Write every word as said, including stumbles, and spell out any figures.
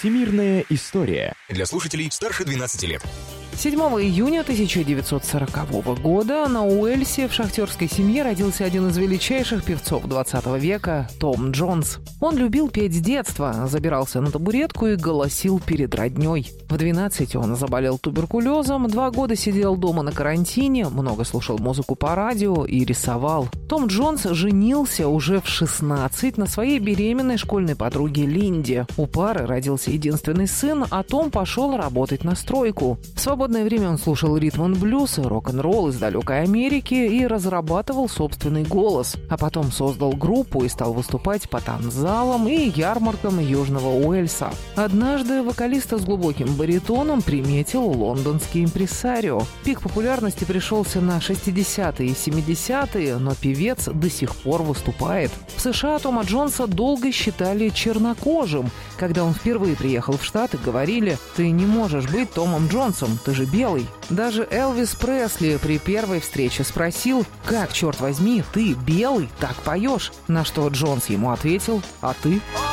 Всемирная история. Для слушателей старше двенадцати лет. седьмого июня тысяча девятьсот сорокового года на Уэльсе в шахтерской семье родился один из величайших певцов двадцатого века – Том Джонс. Он любил петь с детства, забирался на табуретку и голосил перед роднёй. В двенадцать он заболел туберкулезом, два года сидел дома на карантине, много слушал музыку по радио и рисовал. Том Джонс женился уже в шестнадцать на своей беременной школьной подруге Линде. У пары родился единственный сын, а Том пошел работать на стройку. В свободное время он слушал ритм-н-блюз, рок-н-ролл из далекой Америки и разрабатывал собственный голос. А потом создал группу и стал выступать по танцзалам и ярмаркам Южного Уэльса. Однажды вокалиста с глубоким баритоном приметил лондонский импресарио. Пик популярности пришелся на шестидесятые и семидесятые, но певец до сих пор выступает. В США Тома Джонса долго считали чернокожим. Когда он впервые приехал в Штаты, говорили: «Ты не можешь быть Томом Джонсом, ты же белый». Даже Элвис Пресли при первой встрече спросил: «Как, черт возьми, ты белый, так поешь?» На что Джонс ему ответил: «А ты?»